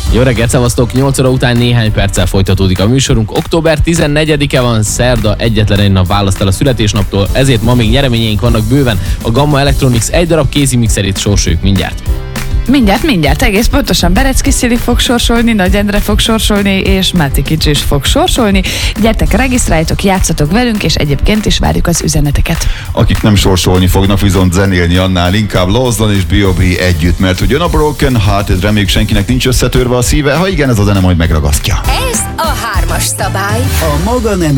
Jó reggelt, szevasztok! 8 óra után néhány perccel folytatódik a műsorunk. Október 14-e van, szerda, egyetlen egy nap választ el a születésnaptól, ezért ma még nyereményeink vannak bőven. A Gamma Electronics egy darab kézi mixerét sorsoljuk mindjárt. Mindjárt, egész pontosan Berecki Szili fog sorsolni, Nagy Endre fog sorsolni, és Máté Kicsi is fog sorsolni. Gyertek, regisztráljatok, játszatok velünk, és egyébként is várjuk az üzeneteket. Akik nem sorsolni fognak, viszont zenélni annál inkább Lawson és B.O.B. együtt, mert ugyan a Broken Hearted, reméljük senkinek nincs összetörve a szíve, ha igen, ez a zene majd megragasztja. Ez a 3-as szabály. A maga nem